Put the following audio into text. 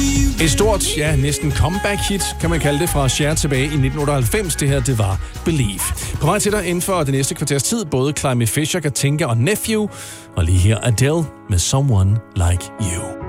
Et stort, ja, næsten comeback-hit, kan man kalde det, fra Cher tilbage i 1998. Det her, det var Believe. På vej til dig inden for det næste kvarters tid, både Climby Fisher, Katinka og Nephew, og lige her Adele med Someone Like You.